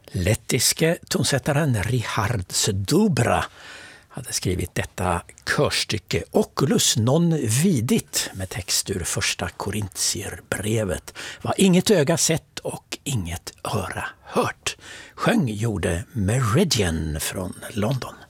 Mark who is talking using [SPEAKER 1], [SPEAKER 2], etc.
[SPEAKER 1] Lettiske tonsättaren Richard Sdubra hade skrivit detta körstycke Oculus non vidit med text ur första Korintierbrevet. Vad inget öga sett och inget öra hört. Sjöng gjorde Meridian från London.